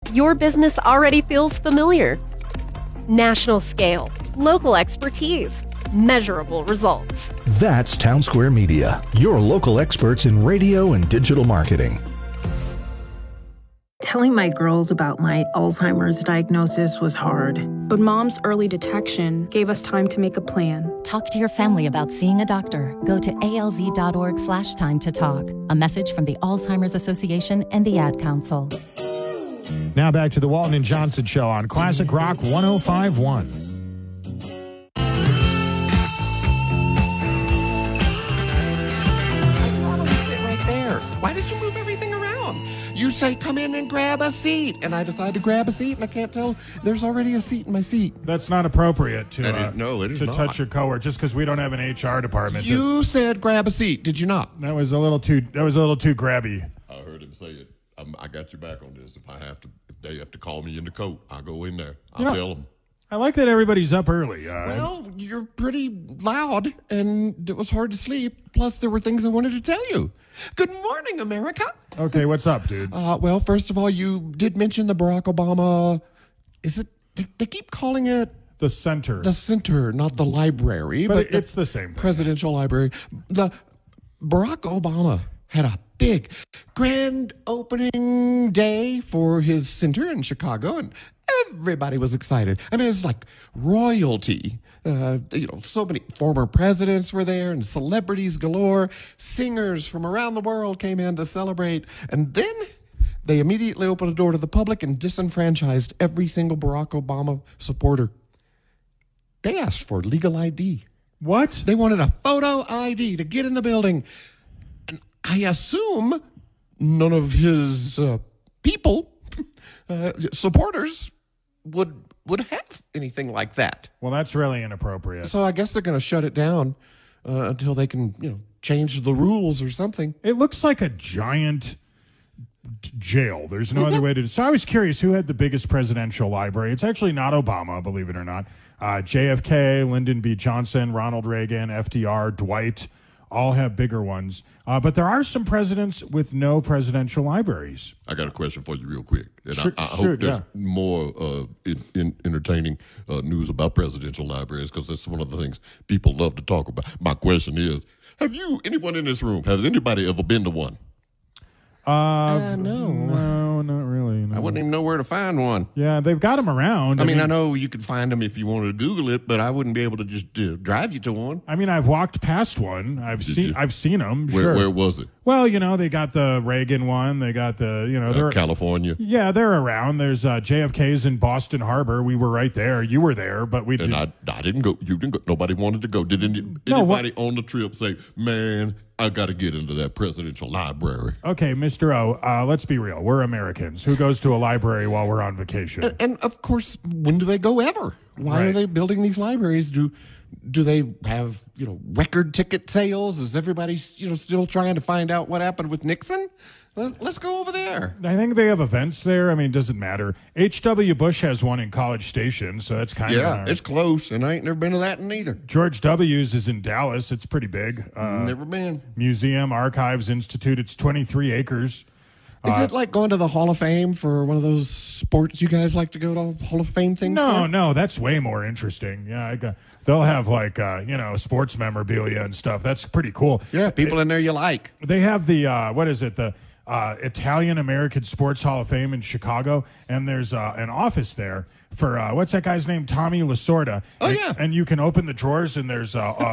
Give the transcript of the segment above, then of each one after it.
your business already feels familiar. National scale, local expertise, measurable results. That's Townsquare Media, your local experts in radio and digital marketing. Telling my girls about my Alzheimer's diagnosis was hard. But Mom's early detection gave us time to make a plan. Talk to your family about seeing a doctor. Go to alz.org/time to talk. A message from the Alzheimer's Association and the Ad Council. Now back to the Walton and Johnson Show on Classic Rock 105.1. Why did you move everything around? You say, come in and grab a seat. And I decide to grab a seat, and I can't tell there's already a seat in my seat. That's not appropriate to it is to not. touch your coworker just because we don't have an HR department. You said grab a seat, did you not? That was a little too grabby. I heard him say it. I got your back on this. If they have to call me in the coat, I'll go in there. I'll tell them. I like that everybody's up early. Well, you're pretty loud, and it was hard to sleep. Plus, there were things I wanted to tell you. Good morning, America. Okay, what's up, dude? Well, first of all, you did mention the Barack Obama. Is it? They keep calling it the center. The center, not the library, but it's the same thing. Presidential library. The Barack Obama had a big, grand opening day for his center in Chicago, and everybody was excited. I mean, it was like royalty. So many former presidents were there and celebrities galore. Singers from around the world came in to celebrate. And then they immediately opened the door to the public and disenfranchised every single Barack Obama supporter. They asked for legal ID. What? They wanted a photo ID to get in the building. And I assume none of his people, supporters, would have anything like that. Well, that's really inappropriate. So I guess they're going to shut it down until they can, change the rules or something. It looks like a giant jail. There's no other way to. So I was curious who had the biggest presidential library. It's actually not Obama, believe it or not. JFK, Lyndon B. Johnson, Ronald Reagan, FDR, Dwight, all have bigger ones. But there are some presidents with no presidential libraries. I got a question for you real quick. And Sure, I hope there's more entertaining news about presidential libraries, because that's one of the things people love to talk about. My question is, anyone in this room, has anybody ever been to one? No, not really. No. I wouldn't even know where to find one. Yeah, they've got them around. I mean, I know you could find them if you wanted to Google it, but I wouldn't be able to just drive you to one. I mean, I've walked past one. I've seen them. Where was it? Well, they got the Reagan one. They got the, they're California. Yeah, they're around. There's JFK's in Boston Harbor. We were right there. You were there, but we didn't. And I didn't go. You didn't go. Nobody wanted to go. Did anybody on the trip say, "Man, I got to get into that presidential library"? Okay, Mr. O, let's be real. We're Americans. Who goes to a library while we're on vacation? And of course, when do they go ever? Why are they building these libraries? Do they have, record ticket sales? Is everybody, still trying to find out what happened with Nixon? Let's go over there. I think they have events there. I mean, it doesn't matter. H.W. Bush has one in College Station, so that's kind of... Yeah, it's close, and I ain't never been to that neither. George W.'s is in Dallas. It's pretty big. Never been. Museum, Archives, Institute. It's 23 acres. Is it like going to the Hall of Fame for one of those sports you guys like to go to Hall of Fame things? No, that's way more interesting. Yeah, they'll have sports memorabilia and stuff. That's pretty cool. Yeah, people in there you like. They have the the Italian American Sports Hall of Fame in Chicago, and there's an office there for what's that guy's name? Tommy Lasorda. And you can open the drawers, and there's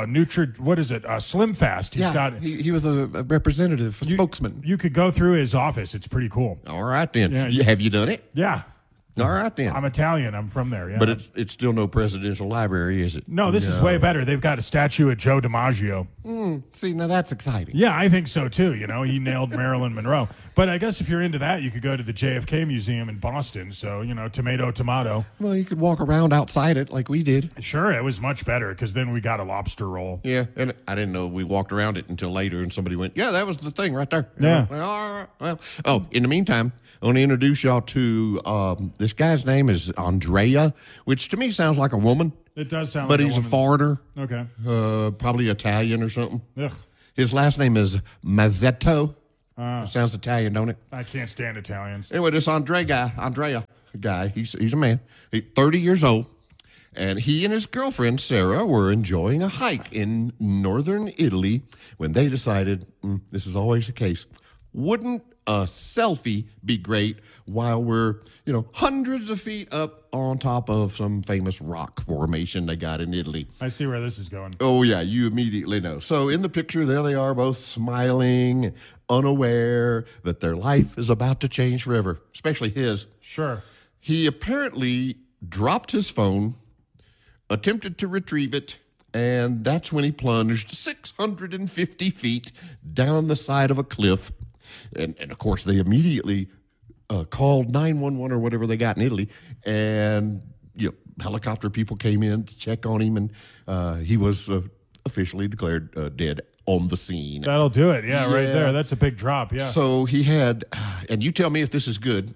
Slim Fast. He was a representative, spokesman. You could go through his office. It's pretty cool. All right then. Yeah, have you done it? Yeah. All right then. I'm Italian. I'm from there. Yeah. But it's still no presidential library, is it? No, this is way better. They've got a statue of Joe DiMaggio. See, now that's exciting. Yeah, I think so too. He nailed Marilyn Monroe. But I guess if you're into that, you could go to the JFK Museum in Boston. So, tomato. Well, you could walk around outside it like we did. Sure, it was much better because then we got a lobster roll. Yeah, and I didn't know we walked around it until later, and somebody went, "Yeah, that was the thing right there." Yeah. All right. Well, in the meantime, I want to introduce y'all to this guy's name is Andrea, which to me sounds like a woman. It does sound but like he's a foreigner. Okay. Probably Italian or something. Ugh. His last name is Mazzetto. Sounds Italian, don't it? I can't stand Italians. Anyway, this Andrea guy, he's a man. He's 30 years old. And he and his girlfriend, Sarah, were enjoying a hike in northern Italy when they decided, this is always the case, wouldn't a selfie be great while we're, hundreds of feet up on top of some famous rock formation they got in Italy? I see where this is going. Oh, yeah, you immediately know. So in the picture, there they are, both smiling, unaware that their life is about to change forever, especially his. Sure. He apparently dropped his phone, attempted to retrieve it, and that's when he plunged 650 feet down the side of a cliff. And of course, they immediately called 911 or whatever they got in Italy, and helicopter people came in to check on him, and he was officially declared dead on the scene. That'll do it. Yeah, right there. That's a big drop. Yeah. So he had, and you tell me if this is good,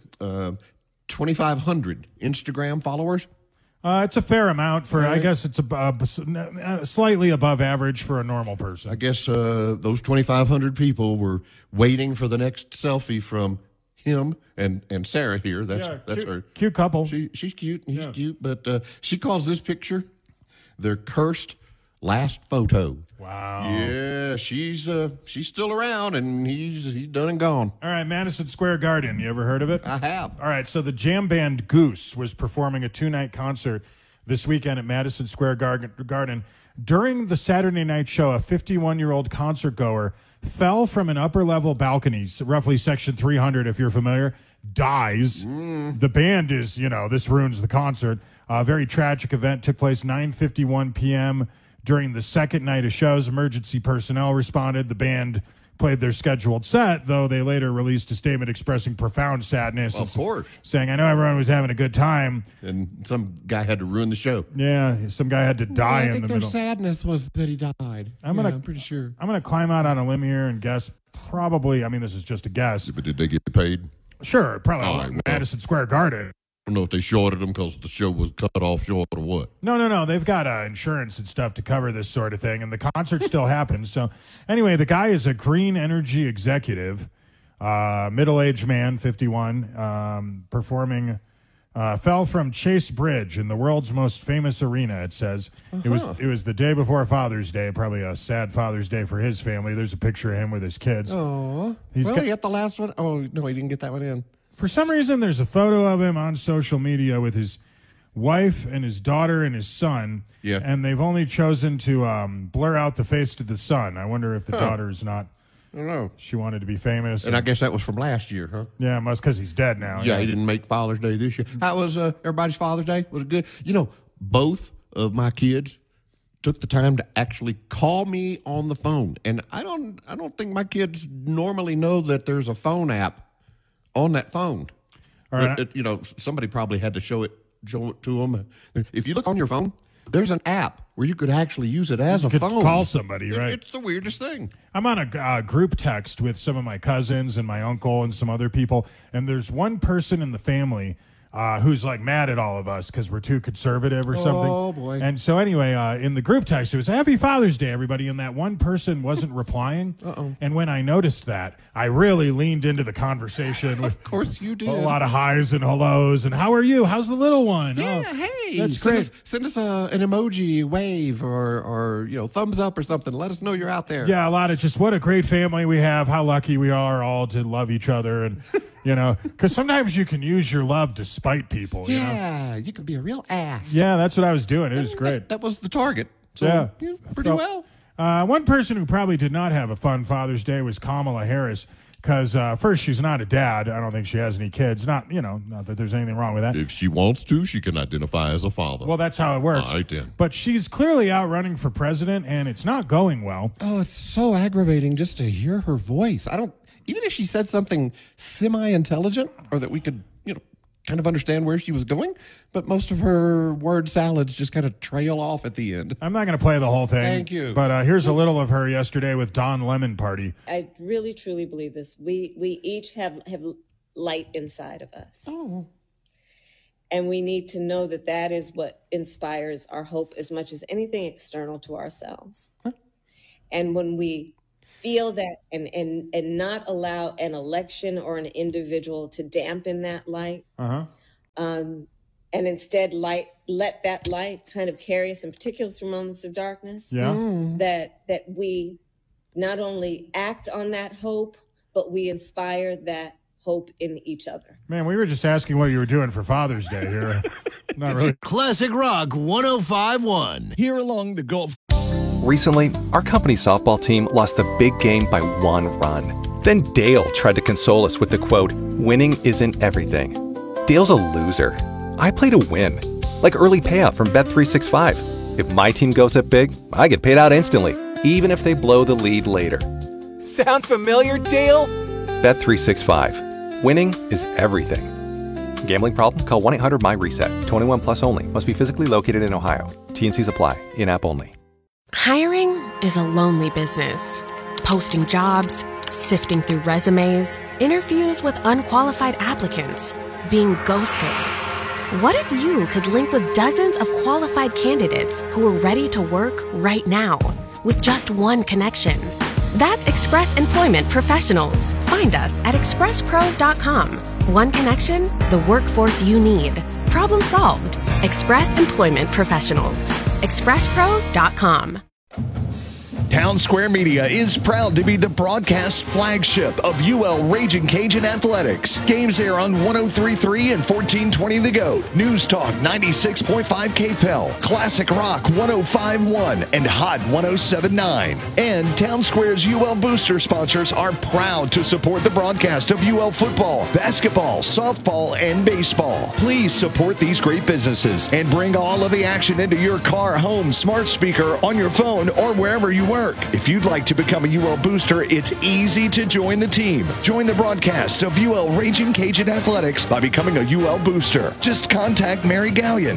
2,500 Instagram followers. It's a fair amount for, I guess it's slightly above average for a normal person. I guess those 2,500 people were waiting for the next selfie from him and Sarah here. That's cute, her. Cute couple. She's cute. He's cute. But she calls this picture their cursed last photo. Wow. Yeah, she's still around, and he's done and gone. All right, Madison Square Garden. You ever heard of it? I have. All right, so the jam band Goose was performing a 2-night concert this weekend at Madison Square Garden. During the Saturday night show, a 51-year-old concert goer fell from an upper-level balcony, roughly section 300 if you're familiar, dies. The band is, this ruins the concert. A very tragic event took place 9:51 p.m., during the second night of shows. Emergency personnel responded. The band played their scheduled set, though they later released a statement expressing profound sadness. Of course. Saying, I know everyone was having a good time. And some guy had to ruin the show. Yeah, some guy had to die in the middle. I think their sadness was that he died. I'm pretty sure. I'm going to climb out on a limb here and guess probably, this is just a guess. But did they get paid? Sure, probably Madison Square Garden. I don't know if they shorted them because the show was cut off short or what. No. They've got insurance and stuff to cover this sort of thing, and the concert still happens. So anyway, the guy is a green energy executive, middle-aged man, 51, performing, fell from Chase Bridge in the world's most famous arena, it says. It was the day before Father's Day, probably a sad Father's Day for his family. There's a picture of him with his kids. Oh, he got the last one? Oh, no, he didn't get that one in. For some reason, there's a photo of him on social media with his wife and his daughter and his son. Yeah. And they've only chosen to blur out the face to the son. I wonder if the daughter's not. I don't know. She wanted to be famous. And I guess that was from last year, huh? Yeah, it must because he's dead now. Yeah, he didn't make Father's Day this year. How was everybody's Father's Day? Was it good? Both of my kids took the time to actually call me on the phone. And I don't think my kids normally know that there's a phone app on that phone. All right. Somebody probably had to show it to them. If you look on your phone, there's an app where you could actually use it as a phone. Call somebody, right? It's the weirdest thing. I'm on a group text with some of my cousins and my uncle and some other people, and there's one person in the family who's like mad at all of us because we're too conservative or something. Oh, boy. And so anyway, in the group text, it was Happy Father's Day, everybody. And that one person wasn't replying. And when I noticed that, I really leaned into the conversation. With of course you did. A lot of highs and hellos. And how are you? How's the little one? Yeah, hey. That's great. Send us an emoji, wave, or thumbs up or something. Let us know you're out there. Yeah, a lot of just what a great family we have. How lucky we are all to love each other. And, because sometimes you can use your love to spite people. Yeah, you can be a real ass. Yeah, that's what I was doing. It was great. That was the target. So, yeah. Pretty well. One person who probably did not have a fun Father's Day was Kamala Harris. Because first, she's not a dad. I don't think she has any kids. Not that there's anything wrong with that. If she wants to, she can identify as a father. Well, that's how it works. All right, then. But she's clearly out running for president, and it's not going well. Oh, it's so aggravating just to hear her voice. Even if she said something semi-intelligent or that we could, kind of understand where she was going, but most of her word salads just kind of trail off at the end. I'm not going to play the whole thing. Thank you. But here's a little of her yesterday with Don Lemon Party. I really, truly believe this. We each have light inside of us. Oh. And we need to know that is what inspires our hope as much as anything external to ourselves. Huh? And when we feel that and not allow an election or an individual to dampen that light. And instead let that light kind of carry us, in particular through moments of darkness. That we not only act on that hope, but we inspire that hope in each other. Man, we were just asking what you were doing for Father's Day here. Not really. Classic Rock 105.1. Here along the Gulf. Recently, our company softball team lost the big game by 1 run. Then Dale tried to console us with the quote, "Winning isn't everything." Dale's a loser. I play to win. Like early payout from Bet365. If my team goes up big, I get paid out instantly, even if they blow the lead later. Sound familiar, Dale? Bet365. Winning is everything. Gambling problem? Call 1-800-MY-RESET. 21 plus only. Must be physically located in Ohio. T&Cs apply. In-app only. Hiring is a lonely business. Posting jobs, sifting through resumes, interviews with unqualified applicants, being ghosted. What if you could link with dozens of qualified candidates who are ready to work right now with just one connection? That's Express Employment Professionals. Find us at expresspros.com. One connection, the workforce you need. Problem solved. Express Employment Professionals. expresspros.com. Town Square Media is proud to be the broadcast flagship of UL Raging Cajun Athletics. Games air on 103.3 and 1420 The Goat, News Talk 96.5 KPEL, Classic Rock 105.1, and Hot 107.9. And Town Square's UL Booster sponsors are proud to support the broadcast of UL football, basketball, softball, and baseball. Please support these great businesses and bring all of the action into your car, home, smart speaker, on your phone, or wherever you work. If you'd like to become a UL Booster, it's easy to join the team. Join the broadcast of UL Raging Cajun Athletics by becoming a UL Booster. Just contact Mary Gallion,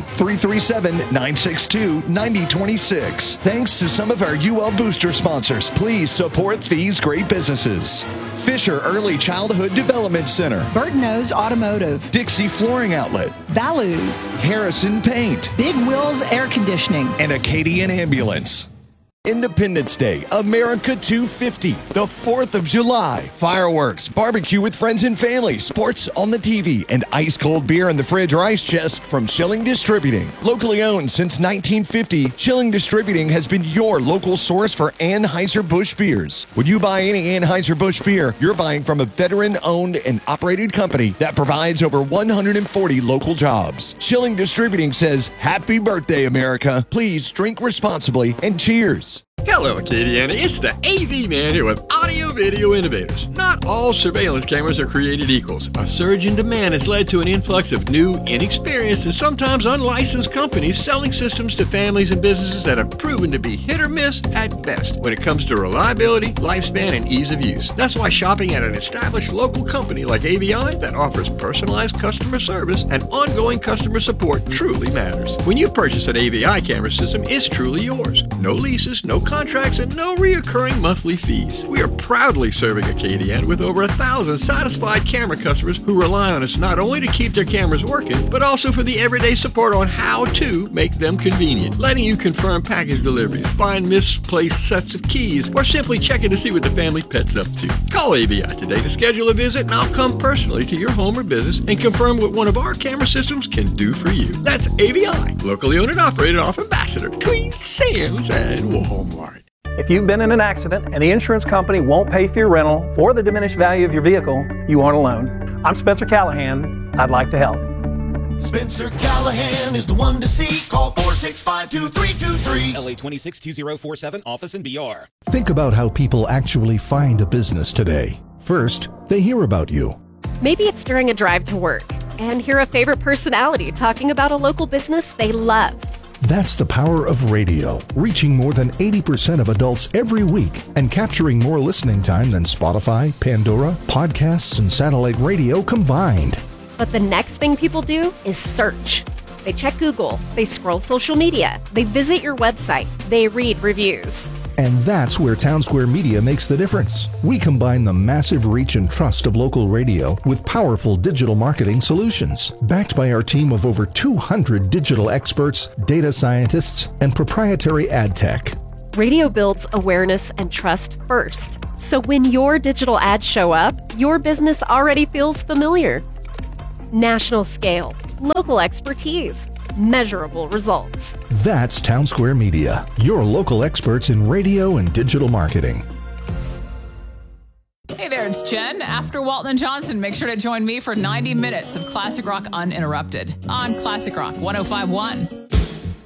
337-962-9026. Thanks to some of our UL Booster sponsors, please support these great businesses. Fisher Early Childhood Development Center, Burton-O's Automotive, Dixie Flooring Outlet, Balloos, Harrison Paint, Big Wheels Air Conditioning, and Acadian Ambulance. Independence Day, America 250, the 4th of July. Fireworks, barbecue with friends and family, sports on the TV, and ice cold beer in the fridge or ice chest from Schilling Distributing. Locally owned since 1950, Schilling Distributing has been your local source for Anheuser-Busch beers. When you buy any Anheuser-Busch beer, you're buying from a veteran-owned and operated company that provides over 140 local jobs. Schilling Distributing says, "Happy birthday, America. Please drink responsibly and cheers." Hello, Acadiana. It's the AV Man here with Audio Video Innovators. Not all surveillance cameras are created equals. A surge in demand has led to an influx of new, inexperienced, and sometimes unlicensed companies selling systems to families and businesses that have proven to be hit or miss at best when it comes to reliability, lifespan, and ease of use. That's why shopping at an established local company like AVI that offers personalized customer service and ongoing customer support truly matters. When you purchase an AVI camera system, it's truly yours. No leases, no contracts, and no reoccurring monthly fees. We are proudly serving Acadiana with over 1,000 satisfied camera customers who rely on us not only to keep their cameras working, but also for the everyday support on how to make them convenient, letting you confirm package deliveries, find misplaced sets of keys, or simply checking to see what the family pet's up to. Call AVI today to schedule a visit, and I'll come personally to your home or business and confirm what one of our camera systems can do for you. That's AVI, locally owned and operated off Ambassador, between Sam's and Walmart. If you've been in an accident and the insurance company won't pay for your rental or the diminished value of your vehicle, you aren't alone. I'm Spencer Callahan. I'd like to help. Spencer Callahan is the one to see. Call 465-2323. LA 262047, office in BR. Think about how people actually find a business today. First, they hear about you. Maybe it's during a drive to work and hear a favorite personality talking about a local business they love. That's the power of radio, reaching more than 80% of adults every week and capturing more listening time than Spotify, Pandora, podcasts, and satellite radio combined. But the next thing people do is search. They check Google, they scroll social media, they visit your website, they read reviews. And that's where Town Square Media makes the difference. We combine the massive reach and trust of local radio with powerful digital marketing solutions, backed by our team of over 200 digital experts, data scientists, and proprietary ad tech. Radio builds awareness and trust first. So when your digital ads show up, your business already feels familiar. National scale, local expertise, measurable results. That's Townsquare Media, your local experts in radio and digital marketing. Hey there, it's Jen. After Walton & Johnson, make sure to join me for 90 minutes of Classic Rock Uninterrupted on Classic Rock 105.1.